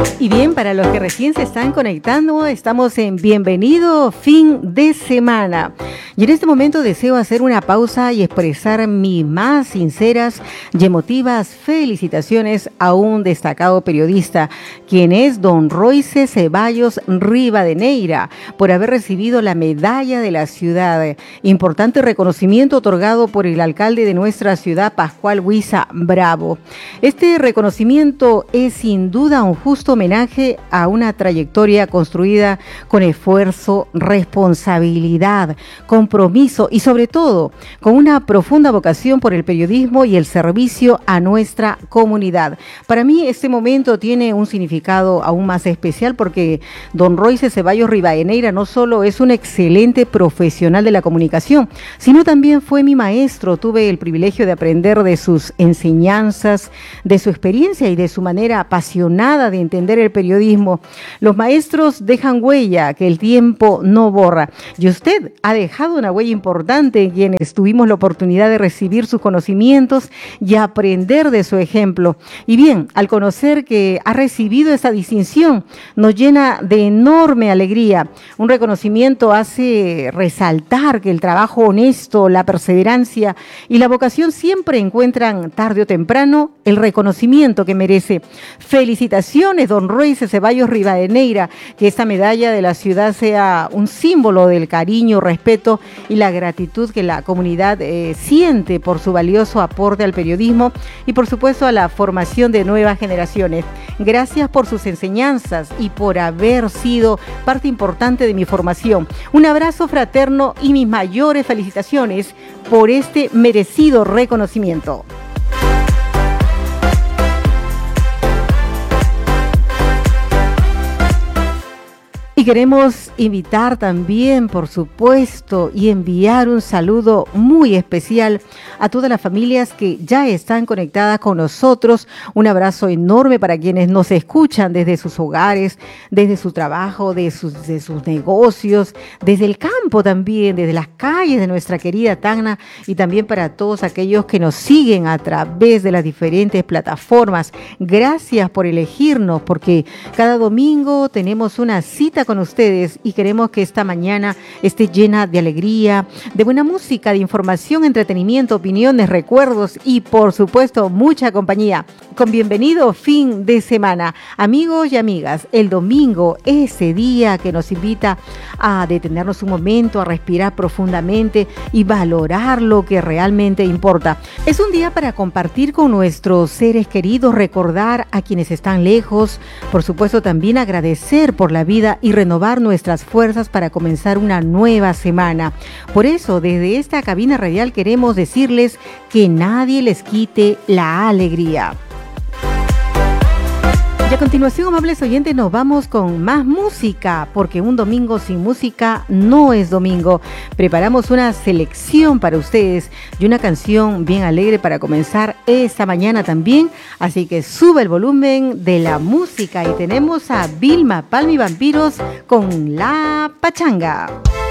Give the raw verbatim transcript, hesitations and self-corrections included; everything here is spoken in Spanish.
Y bien, para los que recién se están conectando, estamos en Bienvenido Fin de Semana. Y en este momento deseo hacer una pausa y expresar mis más sinceras y emotivas felicitaciones a un destacado periodista, quien es don Royce Ceballos Rivadeneira, por haber recibido la medalla de la ciudad. Importante reconocimiento otorgado por el alcalde de nuestra ciudad, Pascual Huiza Bravo. Este reconocimiento es sin duda un justo homenaje a una trayectoria construida con esfuerzo, responsabilidad, compromiso y sobre todo con una profunda vocación por el periodismo y el servicio a nuestra comunidad. Para mí este momento tiene un significado aún más especial porque don Royce Ceballos Rivadeneira no solo es un excelente profesional de la comunicación, sino también fue mi maestro. Tuve el privilegio de aprender de sus enseñanzas, de su experiencia y de su manera apasionada de entender el periodismo. Los maestros dejan huella que el tiempo no borra. Y usted ha dejado una huella importante en quienes tuvimos la oportunidad de recibir sus conocimientos y aprender de su ejemplo. Y bien, al conocer que ha recibido esa distinción, nos llena de enorme alegría. Un reconocimiento hace resaltar que el trabajo honesto, la perseverancia y la vocación siempre encuentran tarde o temprano el reconocimiento que merece. Felicitaciones, don Royce Ceballos Rivadeneira, que esta medalla de la ciudad sea un símbolo del cariño, respeto y la gratitud que la comunidad eh, siente por su valioso aporte al periodismo y por supuesto a la formación de nuevas generaciones. Gracias por sus enseñanzas y por haber sido parte importante de mi formación. Un abrazo fraterno y mis mayores felicitaciones por este merecido reconocimiento. Y queremos invitar también, por supuesto, y enviar un saludo muy especial a todas las familias que ya están conectadas con nosotros. Un abrazo enorme para quienes nos escuchan desde sus hogares, desde su trabajo, de sus, de sus negocios, desde el campo también, desde las calles de nuestra querida Tacna, y también para todos aquellos que nos siguen a través de las diferentes plataformas. Gracias por elegirnos, porque cada domingo tenemos una cita con ustedes y queremos que esta mañana esté llena de alegría, de buena música, de información, entretenimiento, opiniones, recuerdos y por supuesto mucha compañía. Con Bienvenido Fin de Semana, amigos y amigas, el domingo, ese día que nos invita a detenernos un momento, a respirar profundamente y valorar lo que realmente importa. Es un día para compartir con nuestros seres queridos, recordar a quienes están lejos, por supuesto también agradecer por la vida y renovar nuestras fuerzas para comenzar una nueva semana. Por eso, desde esta cabina radial queremos decirles que nadie les quite la alegría. Y a continuación, amables oyentes, nos vamos con más música, porque un domingo sin música no es domingo. Preparamos una selección para ustedes y una canción bien alegre para comenzar esta mañana también. Así que sube el volumen de la música y tenemos a Vilma Palma y Vampiros con La Pachanga.